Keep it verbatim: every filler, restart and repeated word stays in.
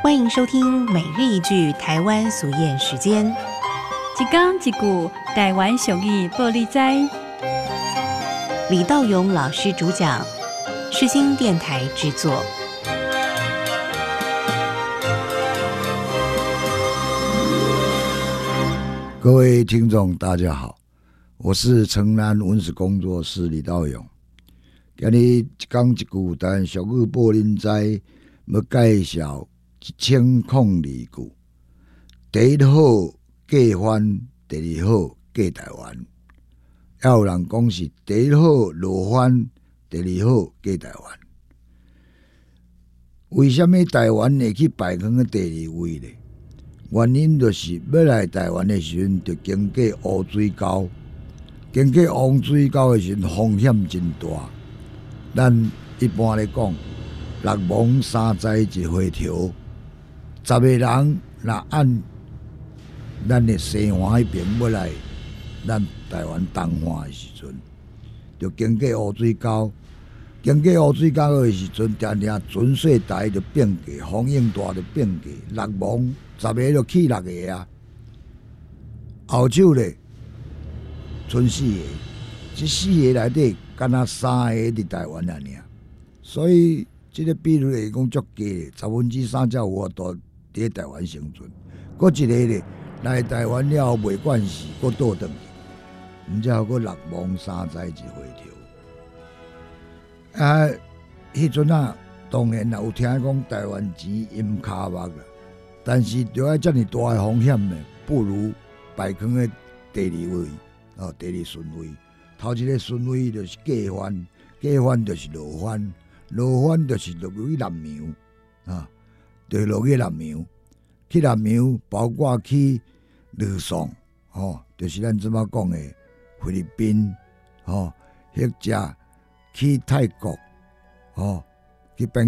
欢迎收听每日一句台湾俗谚时间。 一讲一句台湾俗语报你知。 李道勇老师主讲，世新电台制作。 各位听众大家好，我是城南文史工作室李道勇。今日一讲一句台湾俗语报恁知，要介绍一千零二句。第一好嫁番，第二好嫁台湾。也有人讲是第一好落番，第二好嫁台湾。为什么台湾会去排行第二位呢？原因就是要来台湾的时阵，就经过乌水沟，经过乌水沟的时阵，风险真大。咱一般来讲，六蒙三载一回潮，十个人若按咱的西环迄边要来咱台湾东环的时阵，就经过乌水沟，经过乌水沟的时阵，定定船水大就变价，风影大就变价，六蒙十个就去六个啊，后手咧剩四个，这四个内底敢若三个伫台湾啊尔，所以这个比率来讲足低，十分之三才有法度伫台湾生存。搁一个咧来台湾了后袂惯势，搁倒转去，毋则搁六蒙三载一回潮。啊，迄阵啊，当然啦，有听讲台湾钱淹骹目啦。但是着爱遮尔大的风险呢，不如排行的第二位，哦，第二顺位。头一个顺位就是嫁番，嫁番就是落番，落番就是落去南洋，啊，就是落去南洋，去南洋包括去吕宋，哦，就是咱即马讲的菲律宾，哦，或者去泰国，哦，去变。